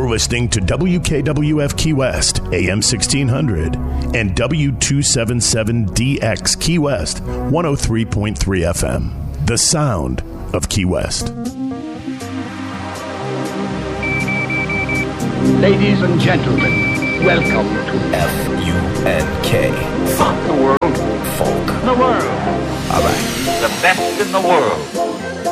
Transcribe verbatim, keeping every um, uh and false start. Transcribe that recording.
You're listening to W K W F Key West, A M sixteen hundred, and W two seventy-seven D X Key West, one oh three point three F M. The sound of Key West. Ladies and gentlemen, welcome to F U N K. Funk the world. Folk. The world. All right. The best in the world.